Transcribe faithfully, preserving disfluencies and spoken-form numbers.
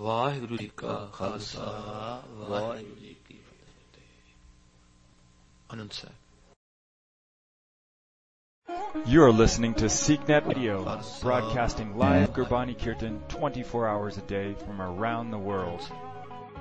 ਵਾਹਿਗੁਰੂ ਜੀ ਕਾ ਖਾਲਸਾ ਵਾਹਿਗੁਰੂ ਜੀ ਕੀ ਫਤਿਹ। ਅਨੰਦ ਸਾਹਿਬ। You are listening to SeekNet Radio, broadcasting live Gurbani Kirtan twenty-four hours a day from around the world.